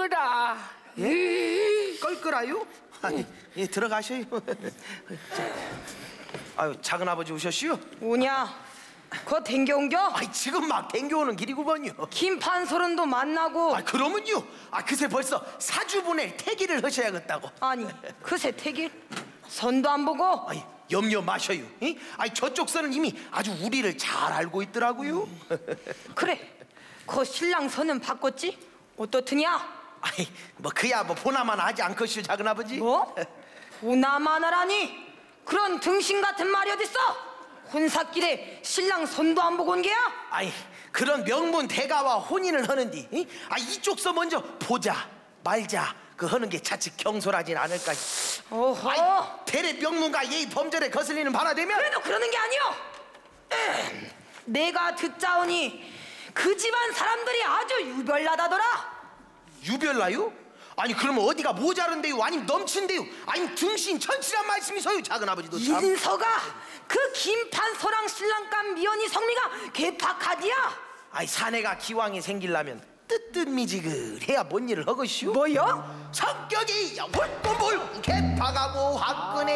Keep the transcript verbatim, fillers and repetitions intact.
껄끄라. 예? 껄끄라요? 아니, 예, 들어가셔요. 아유, 작은 아버지 오셨시요? 오냐? 그거 댕겨온겨? 아이, 지금 막 댕겨오는 길이구먼요. 김판서른도 만나고. 아, 그러면요. 아, 그새 벌써 사주 보낼 태기를 하셔야겠다고. 아니 그새 태길 선도 안 보고. 아이, 염려 마셔요. 이? 아이, 저쪽 선은 이미 아주 우리를 잘 알고 있더라고요. 그래 그 신랑 선은 바꿨지? 어떻더냐? 아이, 뭐 그야 뭐 보나마나 하지 않겠슈, 작은 아버지. 뭐? 보나마나라니? 그런 등신 같은 말이 어딨어? 혼사길에 신랑 선도 안 보고 온 게야? 아이, 그런 명문 대가와 혼인을 하는디, 이? 아, 이쪽서 먼저 보자 말자 그 하는 게 자칫 경솔하진 않을까. 어허. 아이, 대래 명문가 예의 범절에 거슬리는 바나 되면. 그래도 그러는 게 아니오. 음, 내가 듣자오니 그 집안 사람들이 아주 유별나다더라. 유별나요? 아니, 그러면 어디가 모자른데요? 아니면 넘친데요? 아니면 등신 천치란 말씀이서요, 작은 아버지도 참. 인서가 그 김판서랑 신랑감 미연이 성미가 개팍하디야. 아이, 사내가 기왕이 생기려면 뜨뜻미지근해야 뭔 일을 하겠슈? 뭐요? 성격이 홀꼬물 개팍하고 화끈해